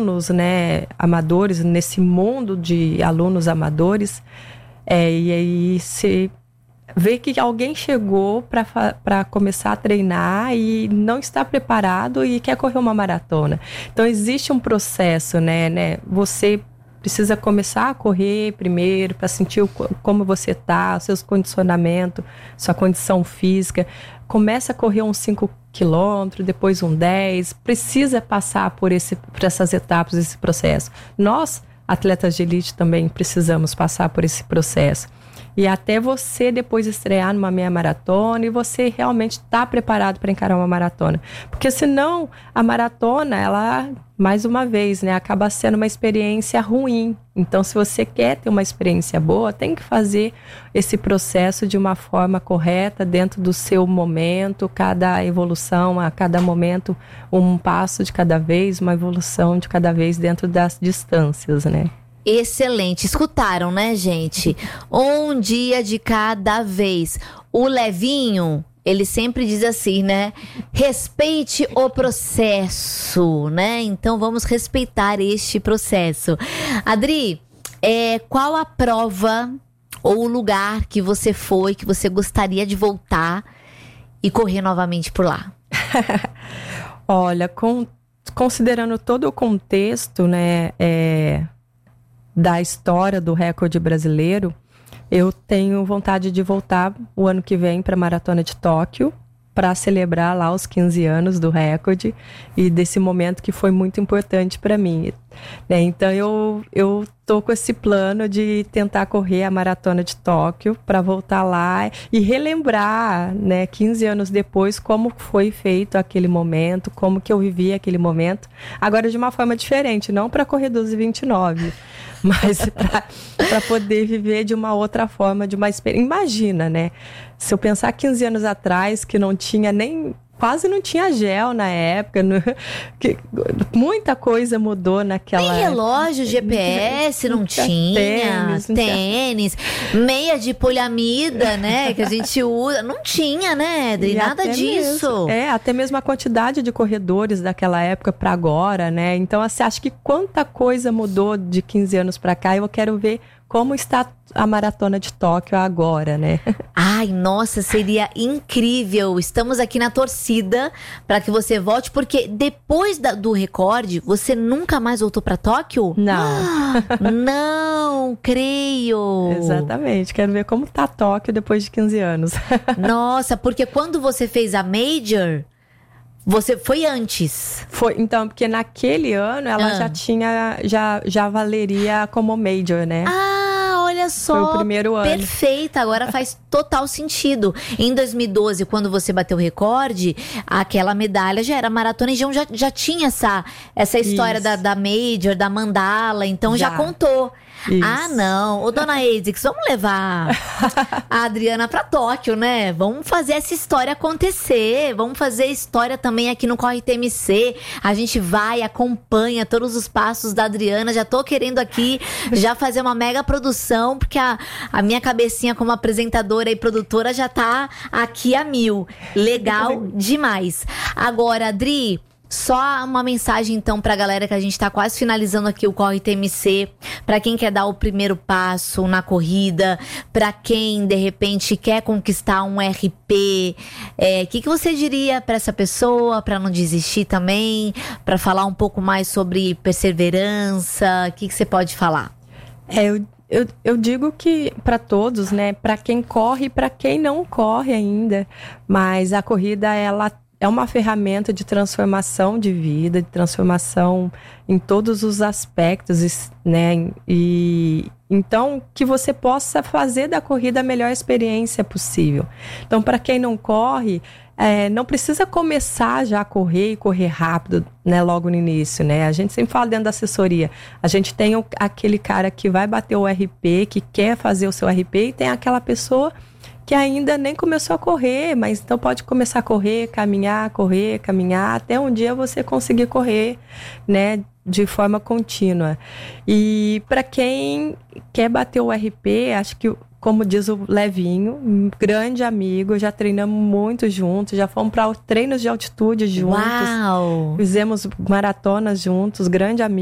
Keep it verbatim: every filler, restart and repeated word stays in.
alunos, né, amadores, nesse mundo de alunos amadores, é, e aí se vê que alguém chegou para começar a treinar e não está preparado e quer correr uma maratona. Então existe um processo, né, né? Você precisa começar a correr primeiro para sentir o, como você está, seus condicionamentos, sua condição física. Começa a correr uns cinco quilômetros, depois um dez. Precisa passar por, esse, por essas etapas, esse processo. Nós, atletas de elite, também precisamos passar por esse processo. E até você depois estrear numa meia maratona e você realmente está preparado para encarar uma maratona. Porque senão a maratona, ela, mais uma vez, né, acaba sendo uma experiência ruim. Então, se você quer ter uma experiência boa, tem que fazer esse processo de uma forma correta, dentro do seu momento, cada evolução, a cada momento, um passo de cada vez, uma evolução de cada vez dentro das distâncias, né? Excelente, escutaram, né, gente? Um dia de cada vez. O Levinho, ele sempre diz assim, né? Respeite o processo, né? Então vamos respeitar este processo. Adri, é, qual a prova ou o lugar que você foi, que você gostaria de voltar e correr novamente por lá? Olha, com, considerando todo o contexto, né, é... da história do recorde brasileiro, eu tenho vontade de voltar o ano que vem para a Maratona de Tóquio, para celebrar lá os quinze anos do recorde e desse momento que foi muito importante para mim, né? Então eu, eu tô com esse plano de tentar correr a Maratona de Tóquio para voltar lá e relembrar, né, quinze anos depois, como foi feito aquele momento, como que eu vivi aquele momento, agora de uma forma diferente, não para correr doze e vinte e nove, mas para poder viver de uma outra forma, de uma experiência. Imagina, né? Se eu pensar quinze anos atrás, que não tinha nem... Quase não tinha gel na época. No, que, muita coisa mudou naquela... Nem relógio, G P S não tinha. Tênis, tênis meia de poliamida, né? Que a gente usa. Não tinha, né, Adri? Nada disso. Mesmo, é, até mesmo a quantidade de corredores daquela época para agora, né? Então, assim, acho que quanta coisa mudou de quinze anos para cá. Eu quero ver como está a Maratona de Tóquio agora, né? Ai, nossa, seria incrível. Estamos aqui na torcida para que você volte, porque depois da, do recorde, você nunca mais voltou para Tóquio? Não. Ah, não, creio. Exatamente. Quero ver como tá Tóquio depois de quinze anos. Nossa, porque quando você fez a Major... Você foi antes? Foi, então, porque naquele ano ela ah. já tinha, já, já valeria como Major, né? Ah, olha só. Foi o primeiro ano. Perfeita, agora faz total sentido. Em dois mil e doze, quando você bateu o recorde, aquela medalha já era maratona e já, já tinha essa, essa história da, da Major, da mandala, então já, já contou. Isso. Ah, não. Ô, dona Eidix, vamos levar a Adriana pra Tóquio, né? Vamos fazer essa história acontecer. Vamos fazer história também aqui no Corre T M C. A gente vai, acompanha todos os passos da Adriana. Já tô querendo aqui já fazer uma mega produção, porque a, a minha cabecinha como apresentadora e produtora já tá aqui a mil. Legal demais. Agora, Adri... Só uma mensagem então pra galera, que a gente tá quase finalizando aqui o Corre T M C, pra quem quer dar o primeiro passo na corrida, pra quem de repente quer conquistar um R P, é, que que você diria pra essa pessoa, pra não desistir também, pra falar um pouco mais sobre perseverança, o que que você pode falar? É, eu Eu, eu digo que para todos, né, para quem corre e para quem não corre ainda, mas a corrida, ela é uma ferramenta de transformação de vida, de transformação em todos os aspectos, né? E então que você possa fazer da corrida a melhor experiência possível. Então, para quem não corre, é, não precisa começar já a correr e correr rápido, né, logo no início, né? A gente sempre fala dentro da assessoria, a gente tem o, aquele cara que vai bater o R P, que quer fazer o seu R P, e tem aquela pessoa que ainda nem começou a correr, mas então pode começar a correr, caminhar, correr, caminhar, até um dia você conseguir correr, né, de forma contínua. E para quem quer bater o R P, acho que, como diz o Levinho, um grande amigo, já treinamos muito juntos, já fomos para treinos de altitude juntos. Uau! Fizemos maratonas juntos, grande amigo.